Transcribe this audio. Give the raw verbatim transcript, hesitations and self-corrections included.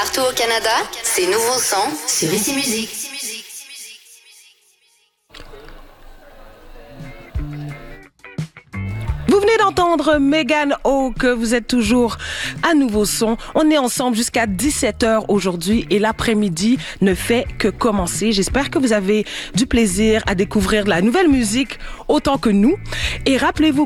Partout au Canada, c'est Nouveau Son sur Ici Musique. Vous venez d'entendre Megan Hawk, vous êtes toujours à Nouveau Son. On est ensemble jusqu'à dix-sept heures aujourd'hui et l'après-midi ne fait que commencer. J'espère que vous avez du plaisir à découvrir de la nouvelle musique autant que nous. Et rappelez-vous